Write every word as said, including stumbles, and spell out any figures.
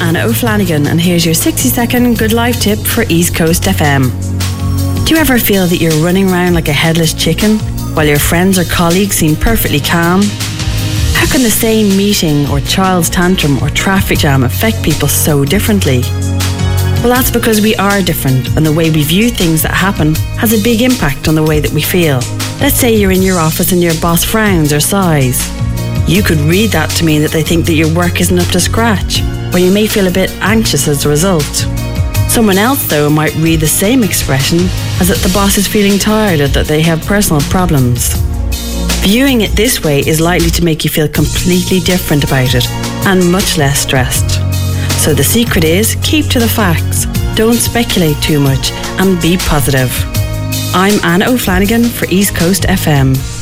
Anna O'Flanagan, and here's your sixty second good life tip for East Coast F M. Do you ever feel that you're running around like a headless chicken while your friends or colleagues seem perfectly calm? How can the same meeting or child's tantrum or traffic jam affect people so differently? Well, that's because we are different, and the way we view things that happen has a big impact on the way that we feel. Let's say you're in your office and your boss frowns or sighs. You could read that to mean that they think that your work isn't up to scratch, or you may feel a bit anxious as a result. Someone else, though, might read the same expression as that the boss is feeling tired or that they have personal problems. Viewing it this way is likely to make you feel completely different about it and much less stressed. So the secret is, keep to the facts, don't speculate too much, and be positive. I'm Anna O'Flanagan for East Coast F M.